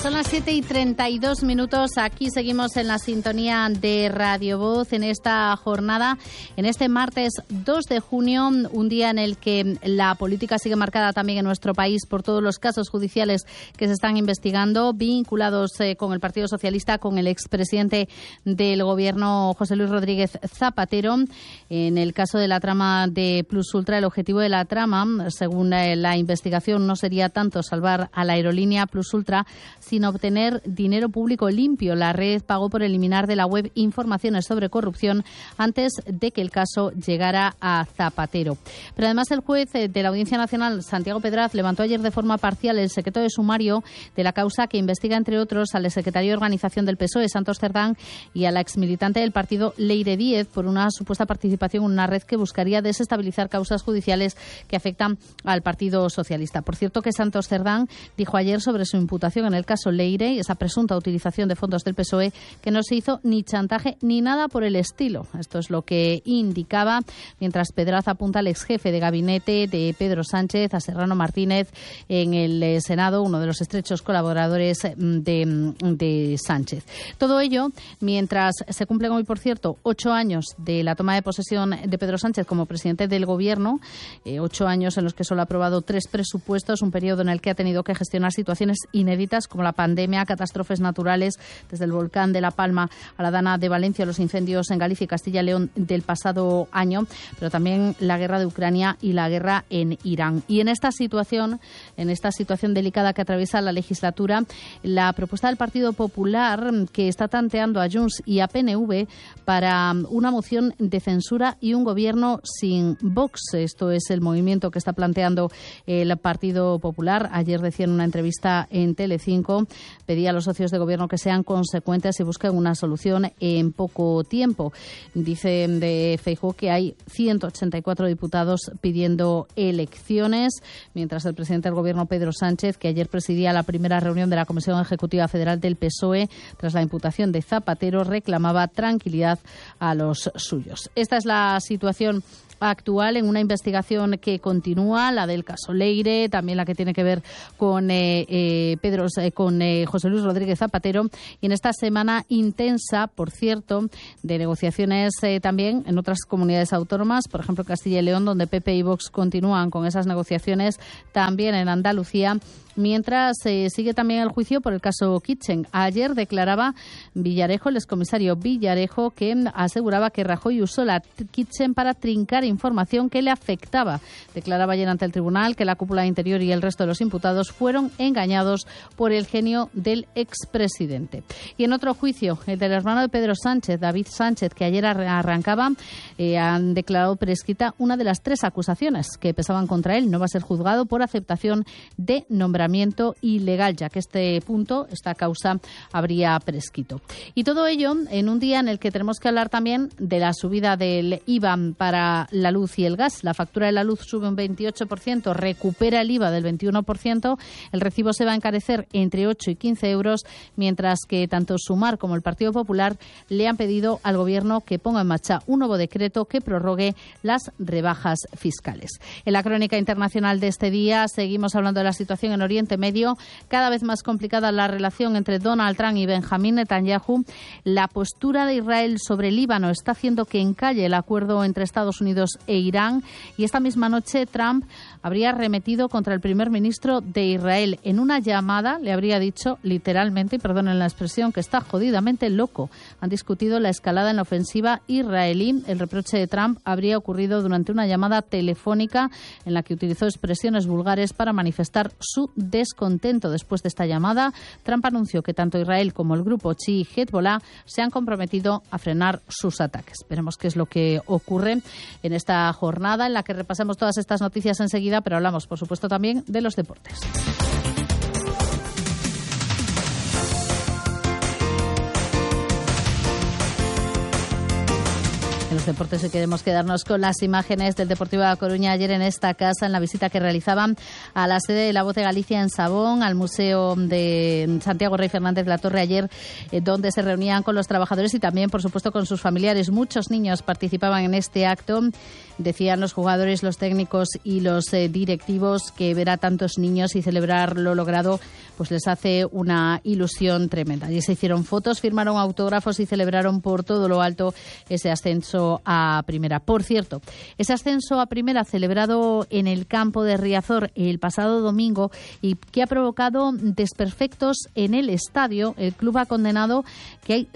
Son las 7:32. Aquí seguimos en la sintonía de Radio Voz en esta jornada, en este martes 2 de junio, un día en el que la política sigue marcada también en nuestro país por todos los casos judiciales que se están investigando, vinculados con el Partido Socialista, con el expresidente del Gobierno, José Luis Rodríguez Zapatero. En el caso de la trama de Plus Ultra, el objetivo de la trama, según la investigación, no sería tanto salvar a la aerolínea Plus Ultra, sino obtener dinero público limpio. La red pagó por eliminar de la web informaciones sobre corrupción antes de que el caso llegara a Zapatero. Pero además el juez de la Audiencia Nacional, Santiago Pedraz, levantó ayer de forma parcial el secreto de sumario de la causa que investiga, entre otros, al exsecretario de Organización del PSOE, Santos Cerdán, y a la exmilitante del partido, Leire Díez, por una supuesta participación en una red que buscaría desestabilizar causas judiciales que afectan al Partido Socialista. Por cierto, que Santos Cerdán dijo ayer sobre su imputación en el caso Leire y esa presunta utilización de fondos del PSOE que no se hizo ni chantaje ni nada por el estilo. Esto es lo que indicaba, mientras Pedraz apunta al exjefe de gabinete de Pedro Sánchez, a Serrano Martínez, en el Senado, uno de los estrechos colaboradores de Sánchez. Todo ello mientras se cumplen hoy, por cierto, 8 años de la toma de posesión de Pedro Sánchez como presidente del Gobierno, 8 años en los que solo ha aprobado 3 presupuestos, un periodo en el que ha tenido que gestionar situaciones inéditas como la pandemia, catástrofes naturales, desde el volcán de La Palma a la Dana de Valencia, los incendios en Galicia y Castilla y León del pasado año, pero también la guerra de Ucrania y la guerra en Irán. Y en esta situación delicada que atraviesa la legislatura, la propuesta del Partido Popular, que está tanteando a Junts y a PNV para una moción de censura y un gobierno sin Vox. Esto es el movimiento que está planteando el Partido Popular. Ayer decía en una entrevista en Telecinco, pedía a los socios de gobierno que sean consecuentes y busquen una solución en poco tiempo. Dice de Feijóo que hay 184 diputados pidiendo elecciones, mientras el presidente del gobierno, Pedro Sánchez, que ayer presidía la primera reunión de la Comisión Ejecutiva Federal del PSOE tras la imputación de Zapatero, reclamaba tranquilidad a los suyos. Esta es la situación actual en una investigación que continúa, la del caso Leire, también la que tiene que ver con José Luis Rodríguez Zapatero, y en esta semana intensa, por cierto, de negociaciones también en otras comunidades autónomas, por ejemplo Castilla y León, donde PP y Vox continúan con esas negociaciones, también en Andalucía, mientras sigue también el juicio por el caso Kitchen. Ayer declaraba Villarejo, el excomisario Villarejo, que aseguraba que Rajoy usó la Kitchen para trincar información que le afectaba. Declaraba ayer ante el tribunal que la cúpula de Interior y el resto de los imputados fueron engañados por el genio del expresidente. Y en otro juicio, el del hermano de Pedro Sánchez, David Sánchez, que ayer arrancaba, han declarado prescrita una de las 3 acusaciones que pesaban contra él. No va a ser juzgado por aceptación de nombramiento ilegal, ya que esta causa habría prescrito. Y todo ello en un día en el que tenemos que hablar también de la subida del IVA para la luz y el gas. La factura de la luz sube un 28%, recupera el IVA del 21%, el recibo se va a encarecer entre 8 y 15 euros, mientras que tanto Sumar como el Partido Popular le han pedido al Gobierno que ponga en marcha un nuevo decreto que prorrogue las rebajas fiscales. En la crónica internacional de este día seguimos hablando de la situación en Oriente Medio, cada vez más complicada la relación entre Donald Trump y Benjamín Netanyahu. La postura de Israel sobre el Líbano está haciendo que encalle el acuerdo entre Estados Unidos e Irán, y esta misma noche Trump habría arremetido contra el primer ministro de Israel. En una llamada le habría dicho literalmente, y perdonen la expresión, que está jodidamente loco. Han discutido la escalada en la ofensiva israelí. El reproche de Trump habría ocurrido durante una llamada telefónica en la que utilizó expresiones vulgares para manifestar su descontento. Después de esta llamada, Trump anunció que tanto Israel como el grupo chií Hezbollah se han comprometido a frenar sus ataques. Veremos qué es lo que ocurre en esta jornada en la que repasamos todas estas noticias enseguida, pero hablamos, por supuesto, también de los deportes. En los deportes y queremos quedarnos con las imágenes del Deportivo de A Coruña ayer en esta casa, en la visita que realizaban a la sede de La Voz de Galicia en Sabón, al Museo de Santiago Rey Fernández La Torre ayer, donde se reunían con los trabajadores y también, por supuesto, con sus familiares. Muchos niños participaban en este acto. Decían los jugadores, los técnicos y los directivos que ver a tantos niños y celebrar lo logrado pues les hace una ilusión tremenda. Y se hicieron fotos, firmaron autógrafos y celebraron por todo lo alto ese ascenso a primera. Por cierto, ese ascenso a primera celebrado en el campo de Riazor el pasado domingo y que ha provocado desperfectos en el estadio. El club ha condenado que hay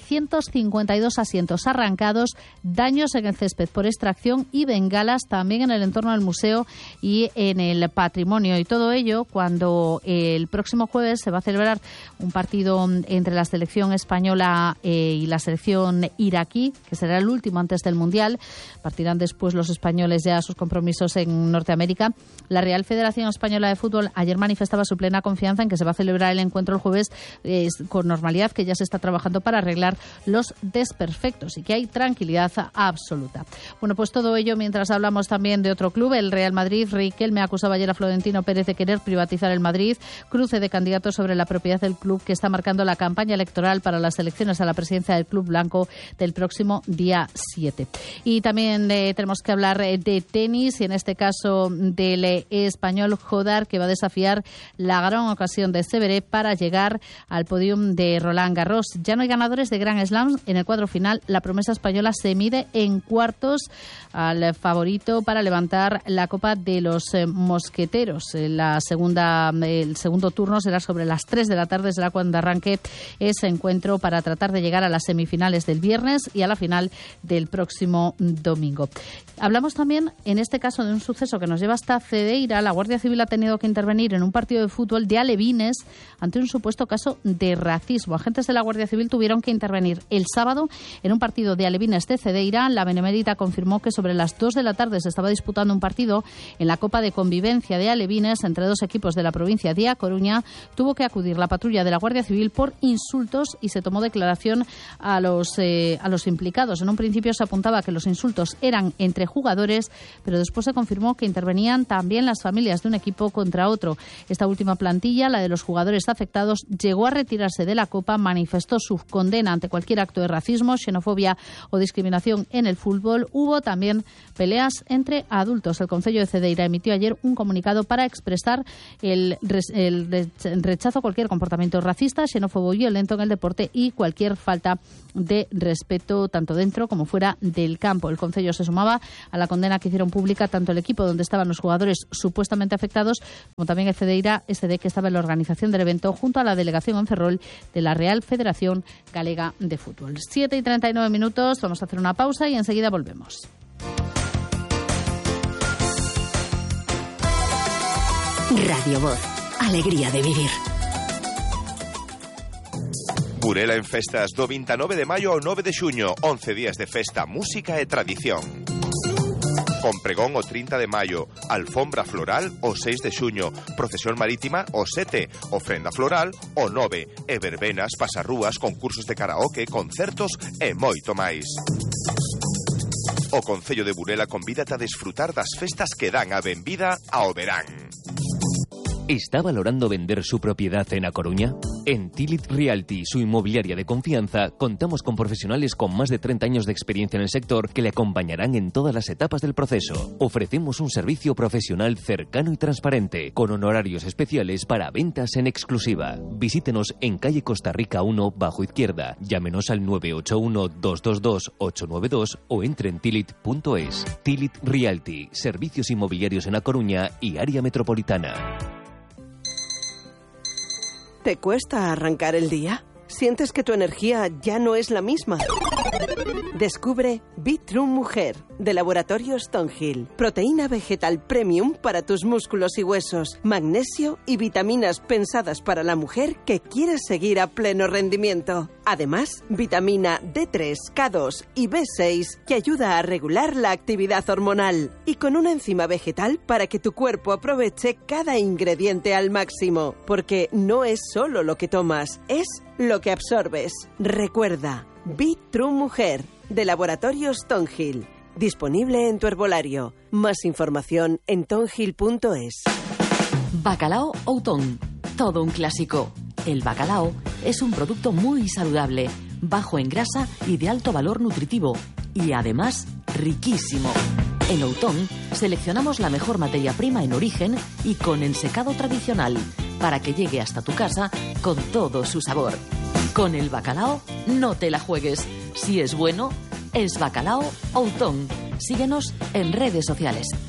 752 asientos arrancados, daños en el césped por extracción y bengalas también en el entorno del museo y en el patrimonio. Y todo ello cuando el próximo jueves se va a celebrar un partido entre la selección española y la selección iraquí, que será el último antes del Mundial. Partirán después los españoles ya a sus compromisos en Norteamérica. La Real Federación Española de Fútbol ayer manifestaba su plena confianza en que se va a celebrar el encuentro el jueves con normalidad, que ya se está trabajando para arreglar los desperfectos y que hay tranquilidad absoluta. Bueno, pues todo ello mientras hablamos también de otro club, el Real Madrid. Riquelme acusaba ayer a Florentino Pérez de querer privatizar el Madrid. Cruce de candidatos sobre la propiedad del club que está marcando la campaña electoral para las elecciones a la presidencia del Club Blanco del próximo día 7. Y también tenemos que hablar de tenis y en este caso del español Jodar, que va a desafiar la gran ocasión de Severé para llegar al podium de Roland Garros. Ya no hay ganadores de Grand Slam en el cuadro final. La promesa española se mide en cuartos al favorito para levantar la Copa de los Mosqueteros. El segundo turno será sobre las 3 de la tarde, será cuando arranque ese encuentro para tratar de llegar a las semifinales del viernes y a la final del próximo domingo. Hablamos también, en este caso, de un suceso que nos lleva hasta Cedeira. La Guardia Civil ha tenido que intervenir en un partido de fútbol de alevines ante un supuesto caso de racismo. Agentes de la Guardia Civil tuvieron que intervenir el sábado en un partido de alevines de Cedeira. La Benemérita confirmó que sobre las 2 de la tarde se estaba disputando un partido en la Copa de Convivencia de alevines entre dos equipos de la provincia de A Coruña. Tuvo que acudir la patrulla de la Guardia Civil por insultos y se tomó declaración a los implicados. En un principio se apuntaba que los insultos eran entre jugadores, pero después se confirmó que intervenían también las familias de un equipo contra otro. Esta última plantilla, la de los jugadores afectados, llegó a retirarse de la Copa, manifestó su condena ante cualquier acto de racismo, xenofobia o discriminación en el fútbol. Hubo también peleas entre adultos. El Concello de Cedeira emitió ayer un comunicado para expresar el rechazo a cualquier comportamiento racista, xenófobo y violento en el deporte y cualquier falta de respeto tanto dentro como fuera del campo. El Concello se sumaba a la condena que hicieron pública tanto el equipo donde estaban los jugadores supuestamente afectados como también el Cedeira SD, que estaba en la organización del evento junto a la delegación en Ferrol de la Real Federación Galega de Fútbol. 7:39, vamos a hacer una pausa y enseguida volvemos. Radio Voz, alegría de vivir. Burela en festas do 29 de maio ao 9 de xuño, 11 días de festa, música e tradición. Con pregón o 30 de maio, alfombra floral o 6 de xuño, procesión marítima o 7, ofrenda floral o 9, e verbenas, pasarrúas, concursos de karaoke, concertos e moito máis. O Concello de Burela convídate a desfrutar das festas que dan a benvida ao verán. ¿Está valorando vender su propiedad en A Coruña? En Tilit Realty, su inmobiliaria de confianza, contamos con profesionales con más de 30 años de experiencia en el sector que le acompañarán en todas las etapas del proceso. Ofrecemos un servicio profesional cercano y transparente, con honorarios especiales para ventas en exclusiva. Visítenos en calle Costa Rica 1, bajo izquierda. Llámenos al 981-222-892 o entre en tilit.es. Tilit Realty, servicios inmobiliarios en A Coruña y área metropolitana. ¿Te cuesta arrancar el día? ¿Sientes que tu energía ya no es la misma? Descubre Bitrun Mujer, de Laboratorio Stonehill. Proteína vegetal premium para tus músculos y huesos. Magnesio y vitaminas pensadas para la mujer que quiere seguir a pleno rendimiento. Además, vitamina D3, K2 y B6 que ayuda a regular la actividad hormonal. Y con una enzima vegetal para que tu cuerpo aproveche cada ingrediente al máximo. Porque no es solo lo que tomas, es lo que absorbes. Recuerda, Bitrun Mujer, de Laboratorios Tonghil. Disponible en tu herbolario. Más información en tonghil.es. Bacalao Outón. Todo un clásico. El bacalao es un producto muy saludable, bajo en grasa y de alto valor nutritivo. Y además, riquísimo. En Outón seleccionamos la mejor materia prima en origen y con ensecado tradicional, para que llegue hasta tu casa con todo su sabor. Con el bacalao, no te la juegues. Si es bueno, es Bacalao Outón. Síguenos en redes sociales.